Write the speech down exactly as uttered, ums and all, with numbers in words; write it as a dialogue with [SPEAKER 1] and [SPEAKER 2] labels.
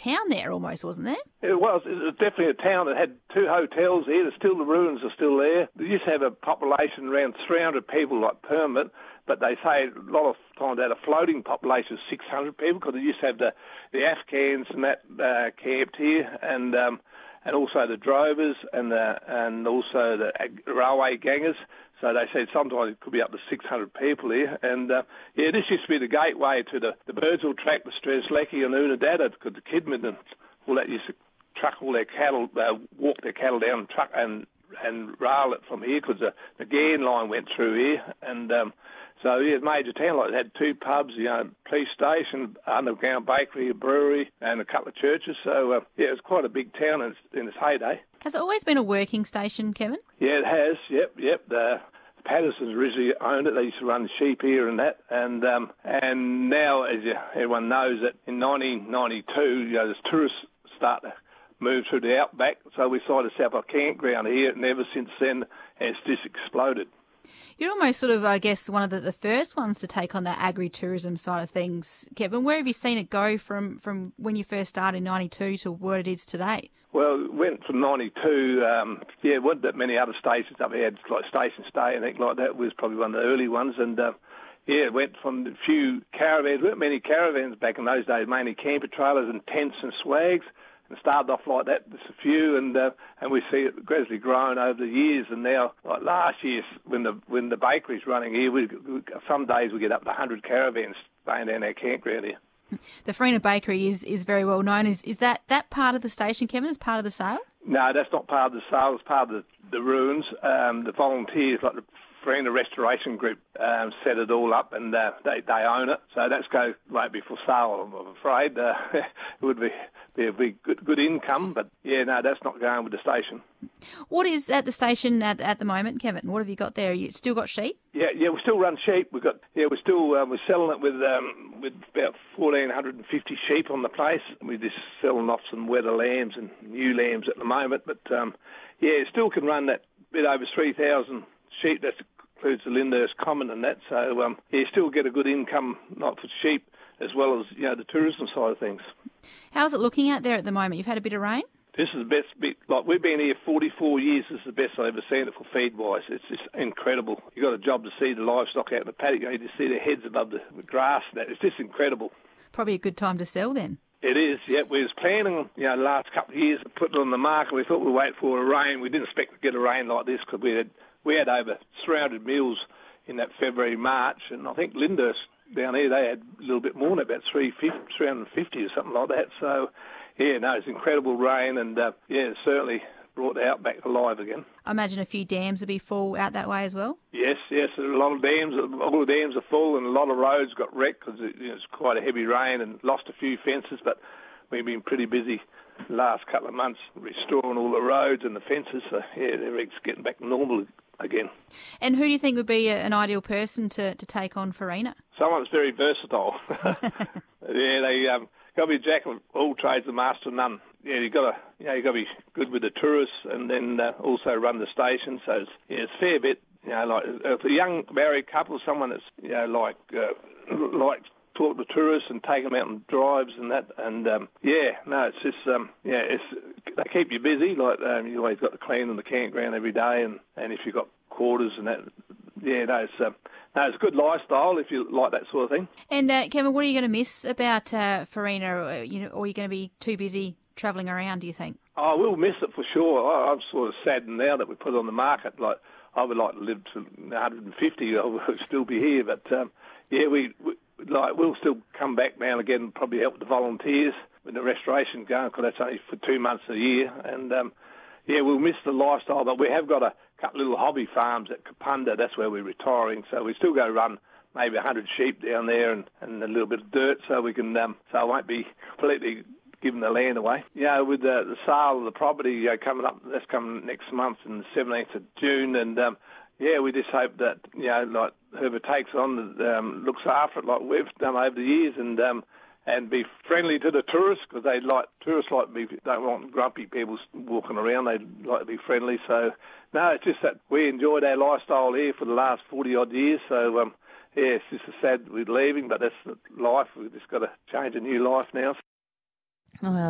[SPEAKER 1] town there almost, wasn't there?
[SPEAKER 2] It was. It was definitely a town that had two hotels there. There's still the ruins are still there. They used to have a population around three hundred people, like permanent, but they say a lot of times they had a floating population of six hundred people because they used to have the, the Afghans and that uh, camped here, and um, and also the drovers and the and also the railway gangers. So they said sometimes it could be up to six hundred people here. And, uh, yeah, this used to be the gateway to the, the Birdsville track, the Streslecki and Unadada, because the Kidman and all that used to truck all their cattle, uh, walk their cattle down and truck and and rail it from here because the, the Gairn line went through here. And um, so, yeah, major town, like it had two pubs, you know, police station, underground bakery, a brewery, and a couple of churches. So, uh, yeah, it was quite a big town in its, in its heyday.
[SPEAKER 1] Has it always been a working station, Kevin?
[SPEAKER 2] Yeah, it has. Yep, yep. The Pattersons originally owned it. They used to run sheep here and that. And um, and now, as you, everyone knows, that in nineteen ninety-two, you know, there's tourists start to move through the outback. So we decided to set up a campground here, and ever since then, it's just exploded.
[SPEAKER 1] You're almost sort of, I guess, one of the, the first ones to take on that agri-tourism side of things. Kevin, where have you seen it go from, from when you first started in ninety-two to what it is today?
[SPEAKER 2] Well, it went from ninety-two, um, yeah, there weren't that many other stations up here, like Station Stay and things like that was probably one of the early ones. And, uh, yeah, it went from a few caravans. There weren't many caravans back in those days, mainly camper trailers and tents and swags. And started off like that, just a few, and uh, and we see it gradually grown over the years. And now, like last year, when the when the bakery's running here, we, we some days we get up to one hundred caravans staying down our campground here.
[SPEAKER 1] The Farina Bakery is, is very well known. Is is that, that part of the station, Kevin, is part of the sale?
[SPEAKER 2] No, that's not part of the sale. It's part of the, the ruins. Um, the volunteers, like the Farina Restoration Group, um, set it all up, and uh, they they own it. So that's go won't be for sale, I'm afraid. Uh, it would be be a big good good income, but yeah, no, that's not going with the station.
[SPEAKER 1] What is at the station at, at the moment, Kevin? What have you got there? You still got sheep?
[SPEAKER 2] Yeah, yeah, we still run sheep. We've got yeah, we're still uh, we're selling it with um, with about fourteen hundred and fifty sheep on the place. We're just selling off some weather lambs and new lambs at the moment, but um, yeah, still can run that bit over three thousand sheep. That includes the Lyndhurst Common and that. So um, yeah, still get a good income, not for sheep, as well as, you know, the tourism side of things.
[SPEAKER 1] How's it looking out there at the moment? You've had a bit of rain?
[SPEAKER 2] This is the best bit. Like, we've been here forty-four years. This is the best I've ever seen it for feed-wise. It's just incredible. You've got a job to see the livestock out in the paddock. You just see their heads above the grass and that. It's just incredible.
[SPEAKER 1] Probably a good time to sell then.
[SPEAKER 2] It is, yeah. We was planning, you know, the last couple of years to put it on the market. We thought we'd wait for a rain. We didn't expect to get a rain like this because we had we had over three hundred mils in that February, March, and I think Lyndhurst down here, they had a little bit more, about three hundred fifty or something like that. So, yeah, no, it's incredible rain, and, uh, yeah, it certainly brought the outback alive again.
[SPEAKER 1] I imagine a few dams will be full out that way as well?
[SPEAKER 2] Yes, yes, a lot of dams, all the dams are full, and a lot of roads got wrecked because it, you know, it's quite a heavy rain and lost a few fences, but we've been pretty busy the last couple of months restoring all the roads and the fences, so, yeah, everything's getting back to normal again.
[SPEAKER 1] And who do you think would be a, an ideal person to, to take on Farina?
[SPEAKER 2] Someone that's very versatile. Yeah, they um, got to be a jack of all trades, a master of none. Yeah, you got to, you know, you got to be good with the tourists, and then uh, also run the station. So it's, yeah, it's a fair bit. You know, like if a young married couple, someone that's, you know, like uh, like talk to tourists and take them out on drives and that. And um, yeah, no, it's just um, yeah, it's they keep you busy. Like um, you always got to clean in the campground every day, and, and if you've got quarters and that, yeah, no, it's um, no, it's a good lifestyle if you like that sort of thing.
[SPEAKER 1] And uh, Kevin, what are you going to miss about uh, Farina? You know, or are you going to be too busy travelling around, do you think?
[SPEAKER 2] Oh, we'll miss it for sure. I, I'm sort of saddened now that we put it on the market. Like, I would like to live to one hundred fifty. I would still be here, but um, yeah, we, we like we'll still come back now and again and probably help the volunteers with the restoration going, because that's only for two months a year. And um, yeah, we'll miss the lifestyle, but we have got a couple little hobby farms at Kapunda. That's where we're retiring, so we still go run maybe one hundred sheep down there and, and a little bit of dirt, so we can um, so I won't be completely giving the land away. You know, with the, the sale of the property you know, coming up, that's coming next month on the seventeenth of June, and um, yeah, we just hope that, you know, like whoever takes on, um, looks after it like we've done over the years, and um, and be friendly to the tourists, because they like tourists like to be, don't want grumpy people walking around. They like to be friendly. So no, it's just that we enjoyed our lifestyle here for the last forty odd years. So um, yeah, it's just sad we're leaving, but that's life. We've just got to change a new life now.
[SPEAKER 1] Well,